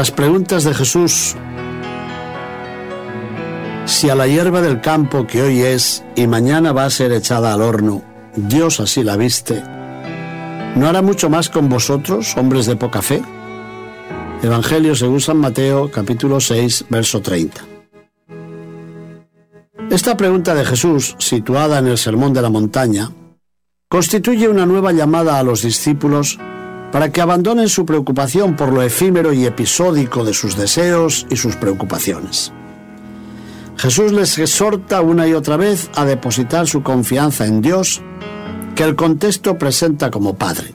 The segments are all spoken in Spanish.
Las preguntas de Jesús. Si a la hierba del campo que hoy es y mañana va a ser echada al horno, Dios así la viste, ¿no hará mucho más con vosotros, hombres de poca fe? Evangelio según San Mateo, capítulo 6, verso 30. Esta pregunta de Jesús, situada en el Sermón de la Montaña, constituye una nueva llamada a los discípulos para que abandonen su preocupación por lo efímero y episódico de sus deseos y sus preocupaciones. Jesús les exhorta una y otra vez a depositar su confianza en Dios, que el contexto presenta como Padre.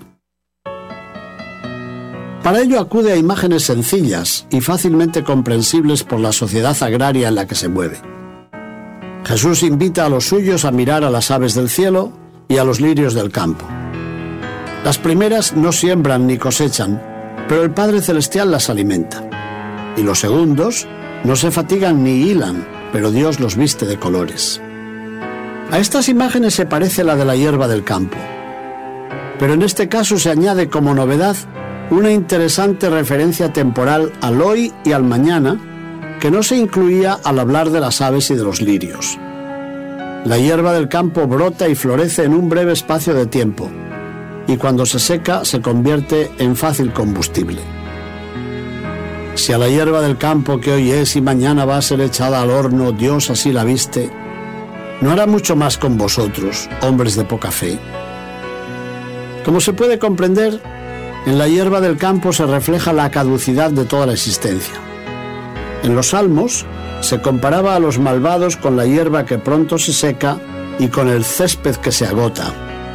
Para ello acude a imágenes sencillas y fácilmente comprensibles por la sociedad agraria en la que se mueve. Jesús invita a los suyos a mirar a las aves del cielo y a los lirios del campo. Las primeras no siembran ni cosechan, pero el Padre Celestial las alimenta. Y los segundos no se fatigan ni hilan, pero Dios los viste de colores. A estas imágenes se parece la de la hierba del campo, pero en este caso se añade como novedad una interesante referencia temporal al hoy y al mañana que no se incluía al hablar de las aves y de los lirios. La hierba del campo brota y florece en un breve espacio de tiempo, y cuando se seca se convierte en fácil combustible. Si a la hierba del campo que hoy es y mañana va a ser echada al horno, Dios así la viste, ¿no hará mucho más con vosotros, hombres de poca fe? Como se puede comprender, en la hierba del campo se refleja la caducidad de toda la existencia. En los Salmos se comparaba a los malvados con la hierba que pronto se seca y con el césped que se agota.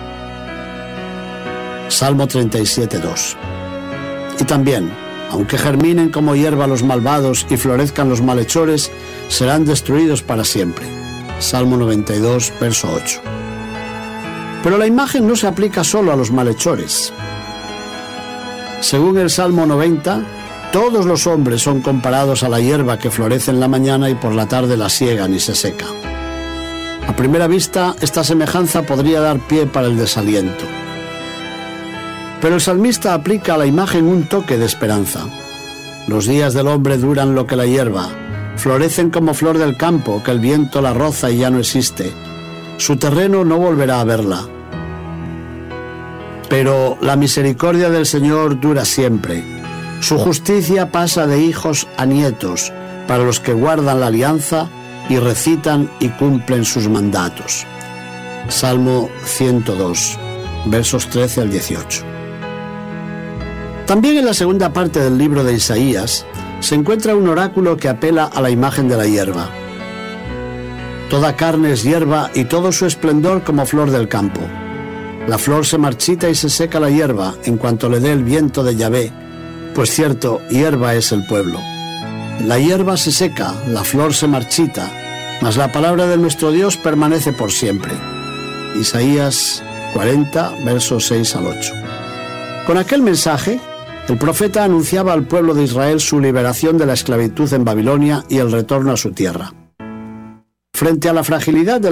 Salmo 37:2. Y también, aunque germinen como hierba los malvados y florezcan los malhechores, serán destruidos para siempre. Salmo 92, verso 8. Pero la imagen no se aplica solo a los malhechores. Según el Salmo 90, todos los hombres son comparados a la hierba que florece en la mañana y por la tarde la siegan y se seca. A primera vista, esta semejanza podría dar pie para el desaliento. Pero el salmista aplica a la imagen un toque de esperanza. Los días del hombre duran lo que la hierba, florecen como flor del campo, que el viento la roza y ya no existe. Su terreno no volverá a verla. Pero la misericordia del Señor dura siempre. Su justicia pasa de hijos a nietos, para los que guardan la alianza y recitan y cumplen sus mandatos. Salmo 102, versos 13 al 18. También en la segunda parte del libro de Isaías se encuentra un oráculo que apela a la imagen de la hierba. Toda carne es hierba y todo su esplendor como flor del campo. La flor se marchita y se seca la hierba en cuanto le dé el viento de Yahvé, pues cierto, hierba es el pueblo. La hierba se seca, la flor se marchita, mas la palabra de nuestro Dios permanece por siempre. Isaías 40, versos 6 al 8. Con aquel mensaje, el profeta anunciaba al pueblo de Israel su liberación de la esclavitud en Babilonia y el retorno a su tierra. Frente a la fragilidad de